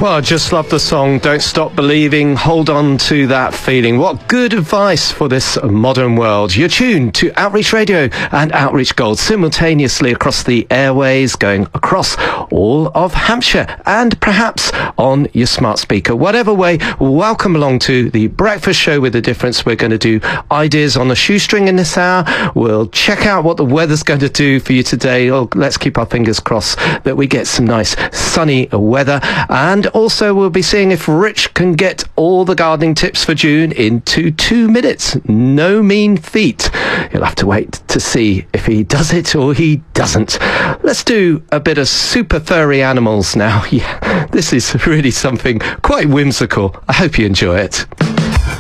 Well, I just love the song, Don't Stop Believing, hold on to that feeling. What good advice for this modern world. You're tuned to Outreach Radio and Outreach Gold simultaneously across the airways, going across all of Hampshire and perhaps on your smart speaker. Whatever way, welcome along to the Breakfast Show with a Difference. We're going to do ideas on a shoestring in this hour. We'll check out what the weather's going to do for you today. Oh, let's keep our fingers crossed that we get some nice sunny weather. And also we'll be seeing if Rich can get all the gardening tips for June into 2 minutes. No mean feat. You'll have to wait to see if he does it or he doesn't. Let's do a bit of super furry animals now. Yeah, this is really something quite whimsical. I hope you enjoy it.